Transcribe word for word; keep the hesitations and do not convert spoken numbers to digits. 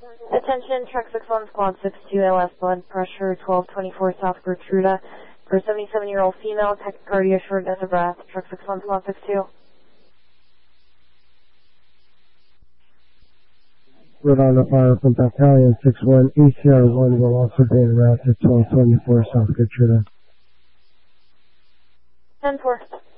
Attention, Truck six one, Squad six two, L S blood pressure, twelve twenty-four South Gertruda, for a seventy-seven-year-old female, tachycardia, shortness of breath, Truck six one, Squad six two. Rhode Island Fire from Battalion six one, E C R one will also be en route to twelve twenty-four South Gertruda. ten four.